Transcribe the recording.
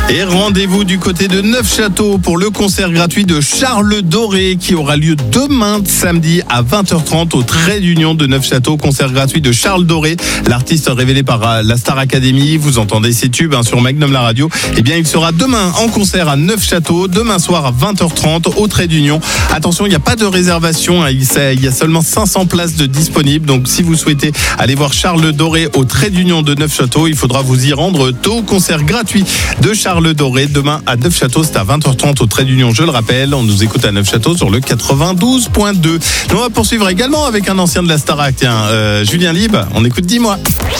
Et rendez-vous du côté de Neufchâteau pour le concert gratuit de Charles Doré qui aura lieu demain samedi à 20h30 au Trait d'Union de Neufchâteau. Concert gratuit de Charles Doré, l'artiste révélé par la Star Academy. Vous entendez ses tubes sur Magnum la radio. Eh bien, il sera demain en concert à Neufchâteau, demain soir à 20h30 au Trait d'Union. Attention, il n'y a pas de réservation. Il y a seulement 500 places de disponibles. Donc, si vous souhaitez aller voir Charles Doré au Trait d'Union de Neufchâteau, il faudra vous y rendre tôt. Concert gratuit de Charles Doré demain à Neufchâteau, c'est à 20h30 au Trait d'Union, je le rappelle. On nous écoute à Neufchâteau sur le 92.2. On va poursuivre également avec un ancien de la Starac, Julien Lieb. On écoute Dis-moi.